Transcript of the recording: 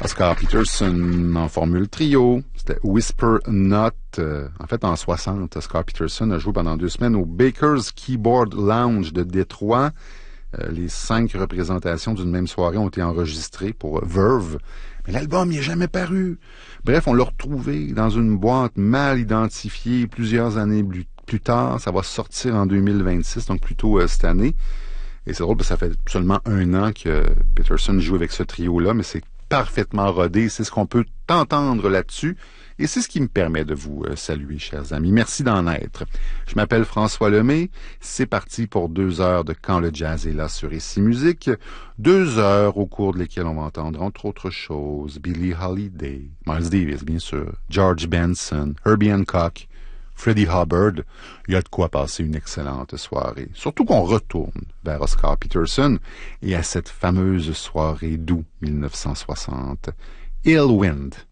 Oscar Peterson en formule trio, c'était Whisper Note. En fait, en 60, Oscar Peterson a joué pendant 2 semaines au Baker's Keyboard Lounge de Détroit. Les 5 représentations d'une même soirée ont été enregistrées pour Verve, mais l'album n'y est jamais paru. Bref, on l'a retrouvé dans une boîte mal identifiée plusieurs années plus tard. Ça va sortir en 2026, donc plutôt cette année. Et c'est drôle parce que ça fait seulement 1 an que Peterson joue avec ce trio-là, mais c'est parfaitement rodé. C'est ce qu'on peut entendre là-dessus. Et c'est ce qui me permet de vous saluer, chers amis. Merci d'en être. Je m'appelle François Lemay. C'est parti pour 2 heures de Quand le jazz est là sur Ici Musique. 2 heures au cours de lesquelles on va entendre, entre autres choses, Billie Holiday, Miles Davis, bien sûr, George Benson, Herbie Hancock, Freddie Hubbard. Il y a de quoi passer une excellente soirée. Surtout qu'on retourne vers Oscar Peterson et à cette fameuse soirée d'août 1960. Ill Wind.